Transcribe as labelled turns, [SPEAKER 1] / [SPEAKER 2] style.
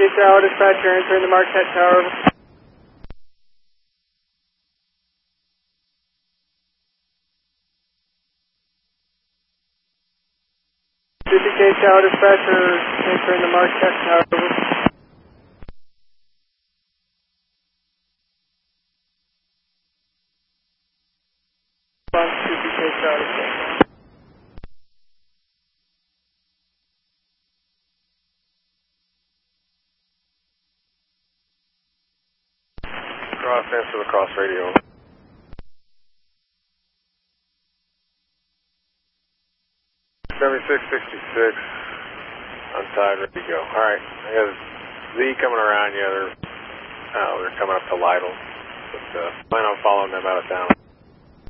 [SPEAKER 1] Tower, dispatcher, entering the Marquette Tower. CPK Tower, dispatcher, entering the Marquette Tower. CPK Tower, dispatcher.
[SPEAKER 2] Cross, answer the cross radio. 7666, untied, ready to go. Alright, I got a Z coming around you. They're coming up to Lytle. But plan on following them out of town.